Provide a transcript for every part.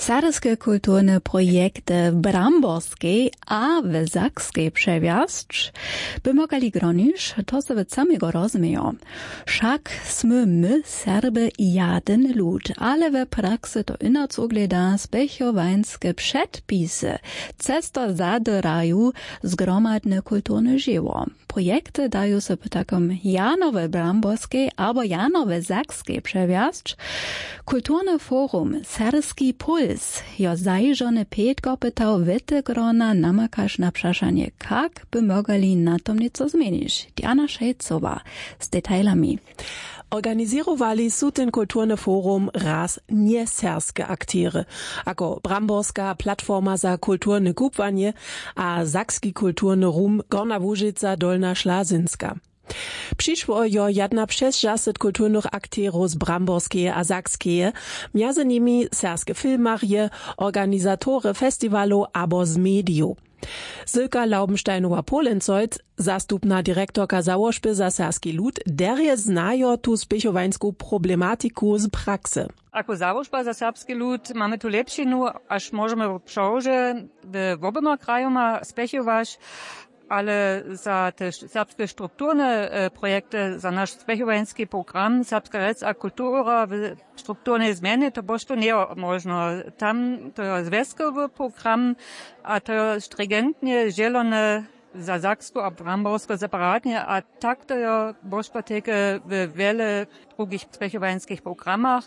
Serbskie kulturne projekty w Bramborskiej a w Zakskiej przewiast by mogli gronić, to sobie samego rozumieją. Wszak sme my Serby jeden lud, ale we praksy to inac ugleda spechowańskie przepisy, cesto zadyrają zgromadne kulturne żyło. Projekty dają sobie takom Janowe Bramborskiej albo Janowe Zakskiej przewiast. Kulturne forum Serski Puls jo zajrzony Petko pytał Wittegrona namakasz na przeszanie, jak by mogli na tom nieco zmienić. Diana Szejcowa z detailami. Organizirowali su ten kulturne forum raz nieserskie aktiry, ako Bramborska platforma za kulturne kupwanie a Zakski kulturny rum Gorna Łużyca Dolna Szlazynska. Przyszło jo jedna przez 60 kulturnych akterów z Bramborskie a Zakskie, między nimi serskie filmarje, organizatory festiwalu abo z mediów. Silka Laubensteinowa-Polencoit, zastupna dyrektorka założby za serski lud, derje znajo tu spechowańską problematiku z praksy. Ako założba za serbski lud mamy tu lepšinu, aż możemy przełożyć w oboma krajoma spechować, ale za te serbskie strukturne projekty, za nasz spechowański program Serbska rec a kultura w strukturnej zmiany, to boż to nie można. Tam to jest związkowy program, a to jest stringentnie zielone za Zaksku a Bramborsko separatnie, a tak to jest boż poteke w wiele drugich spechowańskich programach.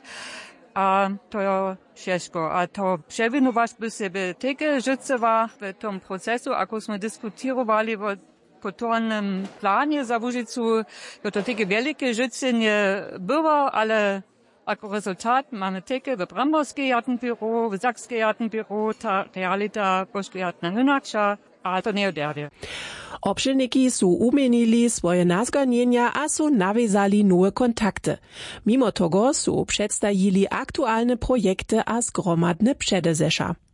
A to jest ciężko. A to przewinować by sobie takie życiowa w tym procesu, ako sme dyskutowali o kulturnym planie za Łużycu, to takie wielkie życie nie było, ale jako rezultat mamy takie w Bramborskie jadne biuro, w Zakskie jadne biuro, ta realita bożko jadna inaczej, a to nie oderwie. Obszilniki su umienili swoje nazganienia a su nawiązali nowe kontakty. Mimo tego su przedstawili aktualne projekty a zgromadne przedezesza.